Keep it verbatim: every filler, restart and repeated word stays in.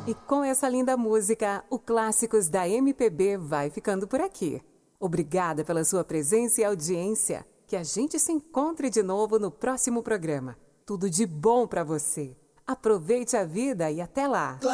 E com essa linda música, o Clássicos da M P B vai ficando por aqui. Obrigada pela sua presença e audiência. Que a gente se encontre de novo no próximo programa. Tudo de bom para você. Aproveite a vida e até lá.